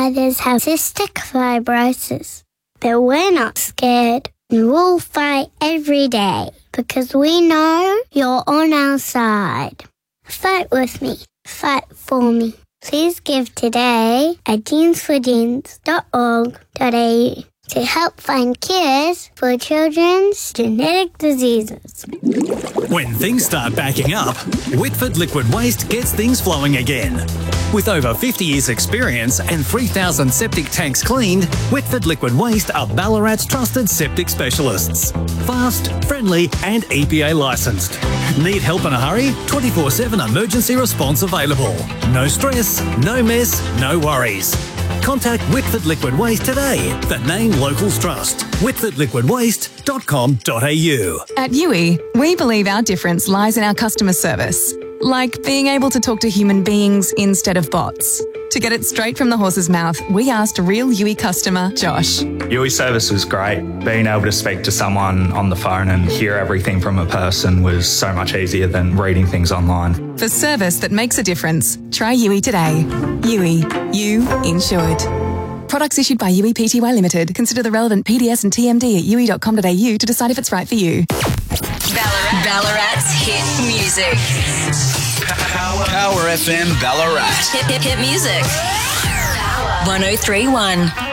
others have cystic fibrosis. But we're not scared. We'll fight every day because we know you're on our side. Fight with me. Fight for me. Please give today at genesforgenes.org.au to help find cures for children's genetic diseases. When things start backing up, Whitford Liquid Waste gets things flowing again. With over 50 years' experience and 3,000 septic tanks cleaned, Whitford Liquid Waste are Ballarat's trusted septic specialists. Fast, friendly and EPA licensed. Need help in a hurry? 24/7 emergency response available. No stress, no mess, no worries. Contact Whitford Liquid Waste today. The name locals trust. whitfordliquidwaste.com.au. At UE, we believe our difference lies in our customer service. Like being able to talk to human beings instead of bots. To get it straight from the horse's mouth, we asked real UE customer Josh. UE service was great. Being able to speak to someone on the phone and hear everything from a person was so much easier than reading things online. For service that makes a difference, try UE today. UE, you insured. Products issued by UE Pty Limited. Consider the relevant PDS and TMD at ue.com.au to decide if it's right for you. Ballarat's hit music. Power FM Ballarat. Hit music. 1031.